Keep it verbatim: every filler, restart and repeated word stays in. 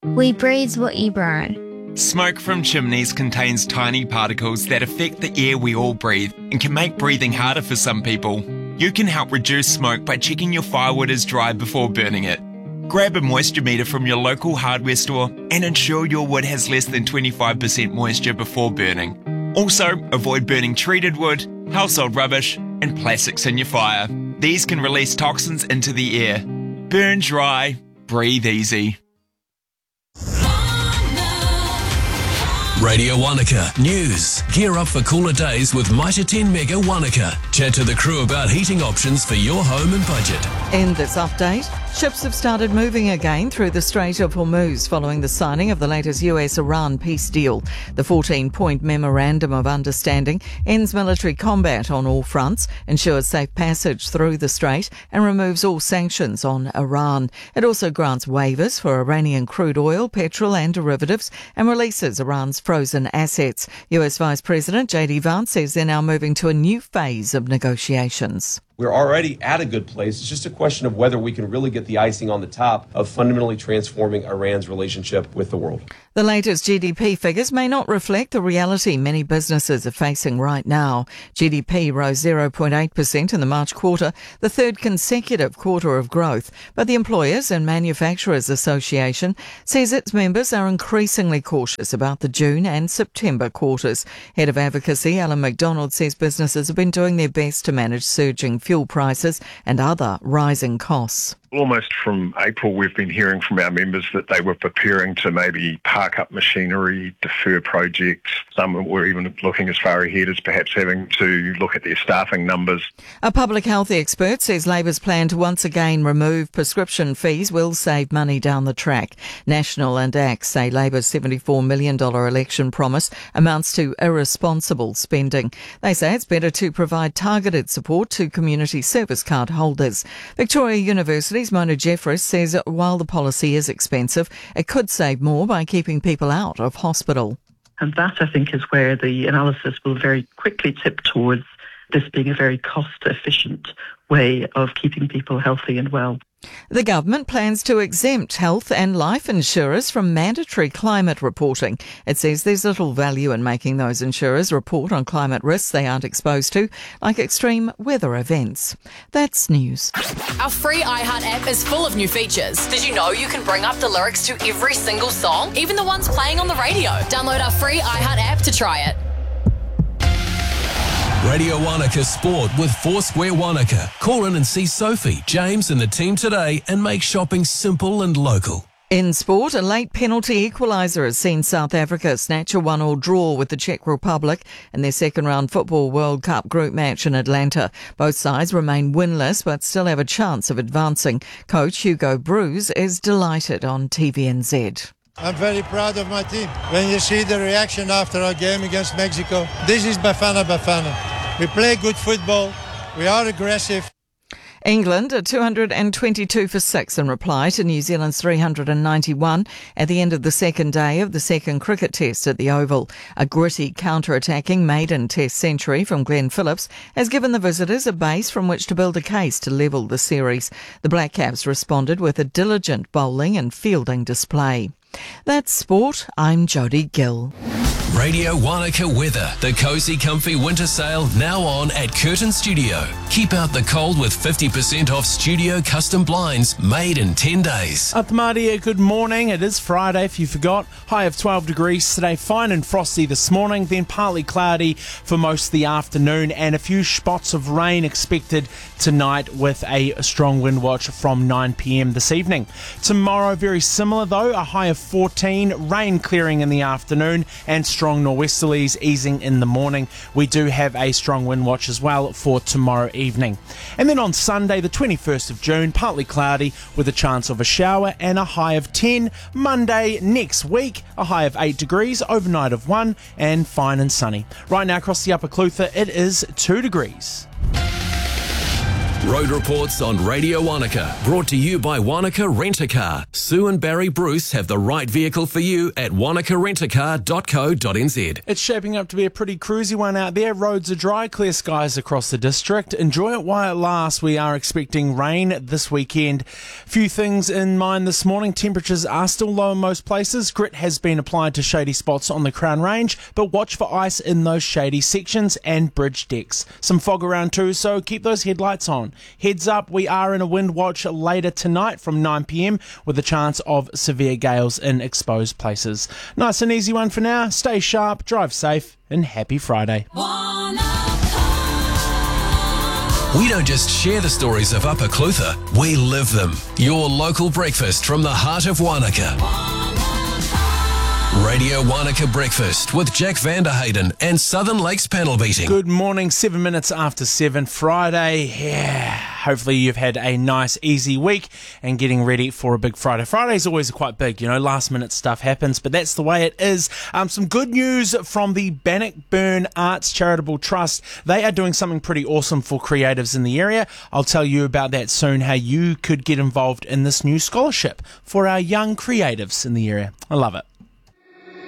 We breathe what you burn. Smoke from chimneys contains tiny particles that affect the air we all breathe and can make breathing harder for some people. You can help reduce smoke by checking your firewood is dry before burning it. Grab a moisture meter from your local hardware store and ensure your wood has less than twenty-five percent moisture before burning. Also, avoid burning treated wood, household rubbish, and plastics in your fire. These can release toxins into the air. Burn dry, breathe easy. Radio Wanaka News. Gear up for cooler days with Mitre ten Mega Wanaka. Chat to the crew about heating options for your home and budget. In this update, ships have started moving again through the Strait of Hormuz following the signing of the latest U S Iran peace deal. The fourteen-point Memorandum of Understanding ends military combat on all fronts, ensures safe passage through the strait and removes all sanctions on Iran. It also grants waivers for Iranian crude oil, petrol and derivatives and releases Iran's frozen assets. U S Vice President J D Vance says they're now moving to a new phase of negotiations. We're already at a good place. It's just a question of whether we can really get the icing on the top of fundamentally transforming Iran's relationship with the world. The latest G D P figures may not reflect the reality many businesses are facing right now. G D P rose zero point eight percent in the March quarter, the third consecutive quarter of growth. But the Employers and Manufacturers Association says its members are increasingly cautious about the June and September quarters. Head of Advocacy, Alan McDonald, says businesses have been doing their best to manage surging fuel prices and other rising costs. Almost from April, we've been hearing from our members that they were preparing to maybe park up machinery, defer projects. Some were even looking as far ahead as perhaps having to look at their staffing numbers. A public health expert says Labor's plan to once again remove prescription fees will save money down the track. National and A C T say Labor's seventy-four million dollars election promise amounts to irresponsible spending. They say it's better to provide targeted support to community service card holders. Victoria University Mona Jeffress says that while the policy is expensive, it could save more by keeping people out of hospital. And that, I think, is where the analysis will very quickly tip towards this being a very cost-efficient way of keeping people healthy and well. The government plans to exempt health and life insurers from mandatory climate reporting. It says there's little value in making those insurers report on climate risks they aren't exposed to, like extreme weather events. That's news. Our free iHeart app is full of new features. Did you know you can bring up the lyrics to every single song, even the ones playing on the radio? Download our free iHeart app to try it. Radio Wanaka Sport with Foursquare Wanaka. Call in and see Sophie, James and the team today and make shopping simple and local. In sport, a late penalty equaliser has seen South Africa snatch a one-all draw with the Czech Republic in their second-round Football World Cup group match in Atlanta. Both sides remain winless but still have a chance of advancing. Coach Hugo Broos is delighted on T V N Z. I'm very proud of my team. When you see the reaction after our game against Mexico, this is Bafana Bafana. We play good football. We are aggressive. England are two hundred twenty-two for six in reply to New Zealand's three hundred ninety-one at the end of the second day of the second cricket test at the Oval. A gritty counter-attacking maiden test century from Glenn Phillips has given the visitors a base from which to build a case to level the series. The Black Caps responded with a diligent bowling and fielding display. That's sport. I'm Jodie Gill. Radio Wanaka weather. The Cozy Comfy Winter Sale now on at Curtin Studio. Keep out the cold with fifty percent off studio custom blinds made in ten days. Atamaria, good morning. It is Friday if you forgot. High of twelve degrees today. Fine and frosty this morning, then partly cloudy for most of the afternoon and a few spots of rain expected tonight with a strong wind watch from nine p.m. this evening. Tomorrow, very similar though. A high of fourteen, rain clearing in the afternoon and strong norwesterlies easing in the morning. We do have a strong wind watch as well for tomorrow evening. And then on Sunday, the twenty-first of June, partly cloudy with a chance of a shower and a high of ten. Monday next week, a high of eight degrees, overnight of one and fine and sunny. Right now across the Upper Clutha, it is two degrees. Road Reports on Radio Wanaka, brought to you by Wanaka Rent-A-Car. Sue and Barry Bruce have the right vehicle for you at wanaka rent a car dot co dot n z. It's shaping up to be a pretty cruisy one out there. Roads are dry, clear skies across the district. Enjoy it while it lasts. We are expecting rain this weekend. Few things in mind this morning. Temperatures are still low in most places. Grit has been applied to shady spots on the Crown Range, but watch for ice in those shady sections and bridge decks. Some fog around too, so keep those headlights on. Heads up, we are in a wind watch later tonight from nine p m with a chance of severe gales in exposed places. Nice and easy one for now. Stay sharp, drive safe, and happy Friday. We don't just share the stories of Upper Clutha, we live them. Your local breakfast from the heart of Wanaka. Radio Wanaka Breakfast with Jack Vanderhayden and Southern Lakes Panel Beating. Good morning, seven minutes after seven, Friday. Yeah, hopefully you've had a nice, easy week and getting ready for a big Friday. Friday's always quite big, you know, last minute stuff happens, but that's the way it is. Um, some good news from the Bannockburn Arts Charitable Trust. They are doing something pretty awesome for creatives in the area. I'll tell you about that soon, how you could get involved in this new scholarship for our young creatives in the area. I love it.